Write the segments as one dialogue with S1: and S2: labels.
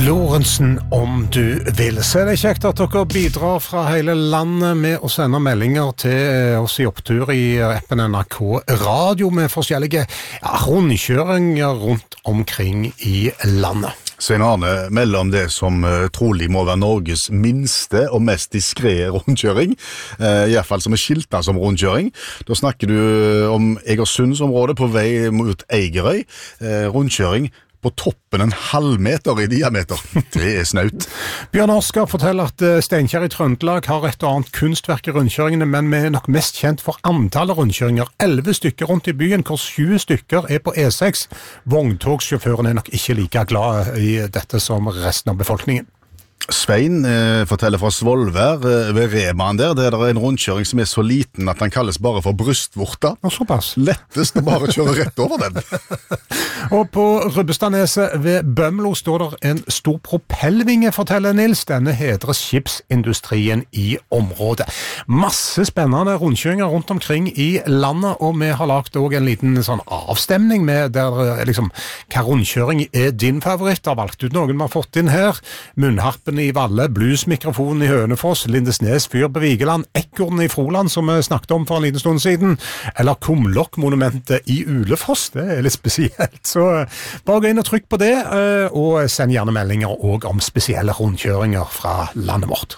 S1: Lorentzen, om du vil. Så det kjekt at dere bidrar fra hele landet med å sende meldinger til oss i opptur i appen NRK Radio med forskjellige rundkjøringer rundt omkring i landet.
S2: Svein Arne melder om det som trolig må være Norges minste og mest diskrete rundkjøring, i hvert fall som skiltet som rundkjøring. Da snakker du om Egersundsområdet på vei mot Eigerøy, rundkjøring på toppen en halvmeter i diameter. Det snaut.
S1: Bjørn Oskar forteller at Steinkjer i Trøndelag har et og annet kunstverk i rundkjøringene, men vi er nok mest kjent for antallet rundkjøringer. 11 stykker rundt i byen, hvor 7 stykker er på E6. Vogntogsjåføren er nok ikke like glad i dette som resten av befolkningen.
S2: Svein forteller fra Svolvær ved Remaen der det er en rundkjøring som er så liten at den kalles bare for brystvorta.
S1: Og såpass.
S2: Lettest å bare kjøre rett over den.
S1: Og på Rubbestadneset ved Bømlo står der en stor propellvinge, forteller Nils. Denne hedrer skipsindustrien i området. Masse spennende rundkjøringer rundt omkring i landet, og vi har lagt også en liten sånn avstemning med der liksom, hva rundkjøring er din favoritt? Har valgt ut noen vi har fått inn her. Munnharpen i Valle, bluesmikrofonen i Hønefoss, Lindesnes fyr på Vigeland, Ekornen i Froland som vi snakket om for en liten stund siden, eller Kumlokk-monumentet i Ulefoss. Det er litt spesielt, så bare gå inn og trykk på det, og send gjerne meldinger også om spesielle rundkjøringer fra landet vårt.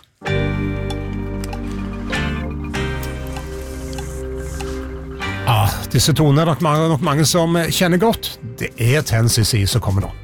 S1: Disse tonene er nok mange som kjenner godt. Det er Tennessee som kommer nå.